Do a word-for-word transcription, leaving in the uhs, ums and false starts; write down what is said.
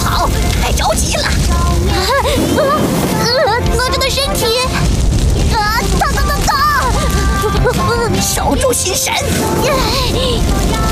好，太着急了。啊啊！哪吒的身体啊，疼疼疼疼！守住心神。